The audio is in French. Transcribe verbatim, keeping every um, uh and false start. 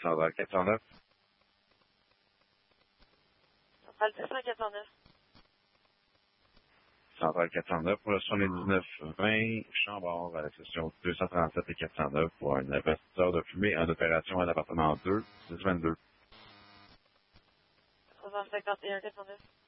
Centrale quatre cent neuf. Centrale deux cent quatre cent neuf. Centrale quatre cent neuf pour le soixante-dix-neuf vingt, Chambord à la session deux cent trente-sept et quatre cent neuf pour un investisseur de fumée en opération à l'appartement deux, six vingt-deux. trois cent cinquante et un quatre cent neuf.